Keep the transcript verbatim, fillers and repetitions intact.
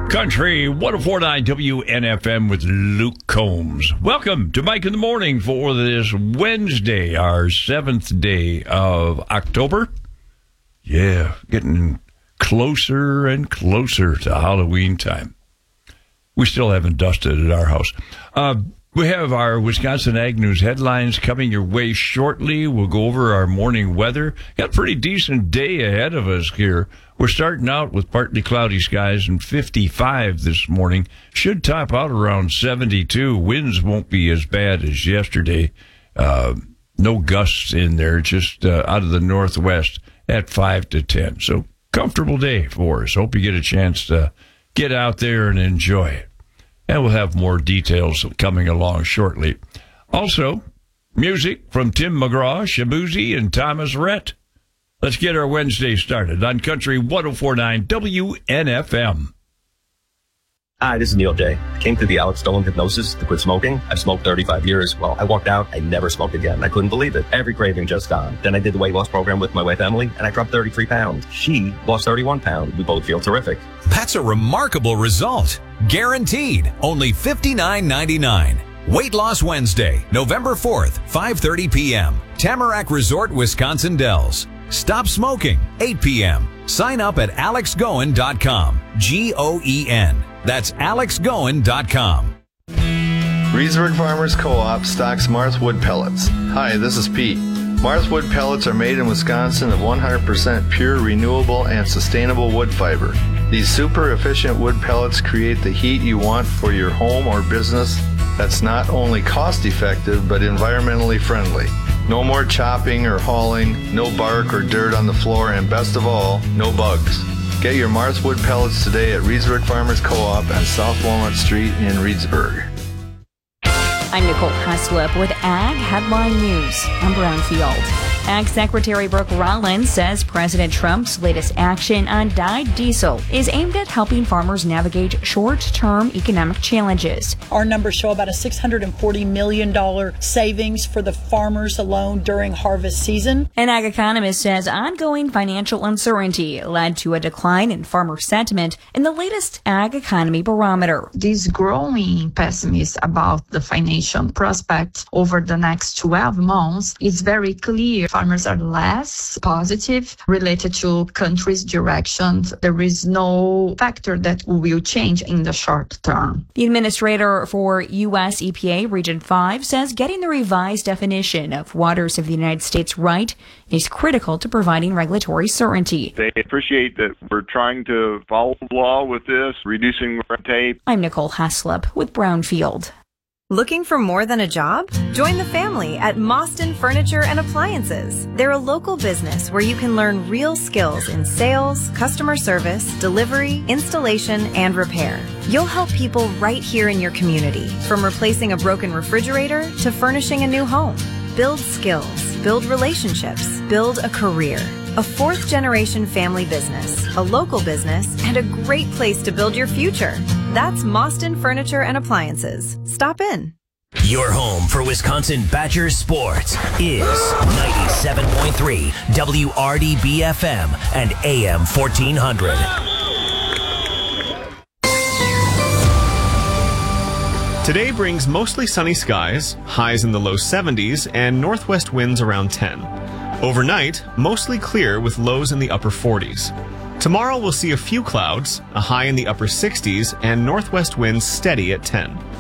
Country one oh four point nine W N F M with Luke Combs. Welcome to Mike in the Morning for this Wednesday, our seventh day of October. Yeah, getting closer and closer to Halloween time. We still haven't dusted at our house. Uh, we have our Wisconsin Ag News headlines coming your way shortly. We'll go over our morning weather. Got a pretty decent day ahead of us here. We're starting out with partly cloudy skies and fifty-five this morning. Should top out around seventy-two. Winds won't be as bad as yesterday. Uh, no gusts in there, just uh, out of the northwest at five to ten. So comfortable day for us. Hope you get a chance to get out there and enjoy it. And we'll have more details coming along shortly. Also, music from Tim McGraw, Shabuzi, and Thomas Rhett. Let's get our Wednesday started on Country one oh four point nine W N F M. Hi, this is Neil J. I came through the Alex Dolan hypnosis to quit smoking. I've smoked thirty-five years. Well, I walked out. I never smoked again. I couldn't believe it. Every craving just gone. Then I did the weight loss program with my wife, Emily, and I dropped thirty-three pounds. She lost thirty-one pounds. We both feel terrific. That's a remarkable result. Guaranteed. Only fifty-nine ninety-nine. Weight Loss Wednesday, November fourth, five thirty p.m. Tamarack Resort, Wisconsin Dells. Stop smoking, eight p.m. Sign up at alex goen dot com. G O E N. That's alex goen dot com. Reedsburg Farmers Co-op stocks Marth wood pellets. Hi, this is Pete. Marth wood pellets are made in Wisconsin of one hundred percent pure, renewable, and sustainable wood fiber. These super efficient wood pellets create the heat you want for your home or business that's not only cost effective, but environmentally friendly. No more chopping or hauling, no bark or dirt on the floor, and best of all, no bugs. Get your Marth wood pellets today at Reedsburg Farmers Co-op on South Walnut Street in Reedsburg. I'm Nicole Heslip with Ag Headline News. I'm Brownfield. Ag Secretary Brooke Rollins says President Trump's latest action on dyed diesel is aimed at helping farmers navigate short-term economic challenges. Our numbers show about a six hundred forty million dollars savings for the farmers alone during harvest season. An ag economist says ongoing financial uncertainty led to a decline in farmer sentiment in the latest Ag Economy Barometer. This growing pessimism about the financial prospects over the next twelve months is very clear. Farmers are less positive related to country's directions. There is no factor that will change in the short term. The administrator for U S E P A Region five says getting the revised definition of waters of the United States right is critical to providing regulatory certainty. They appreciate that we're trying to follow the law with this, reducing red tape. I'm Nicole Heslip with Brownfield. Looking for more than a job? Join the family at Mostyn Furniture and Appliances. They're a local business where you can learn real skills in sales, customer service, delivery, installation, and repair. You'll help people right here in your community, from replacing a broken refrigerator to furnishing a new home. Build skills, build relationships, build a career. A fourth-generation family business, a local business, and a great place to build your future. That's Mostyn Furniture and Appliances. Stop in. Your home for Wisconsin Badgers sports is ninety-seven point three W R D B F M and A M fourteen hundred. Today brings mostly sunny skies, highs in the low seventies, and northwest winds around ten. Overnight, mostly clear with lows in the upper forties. Tomorrow we'll see a few clouds, a high in the upper sixties, and northwest winds steady at ten.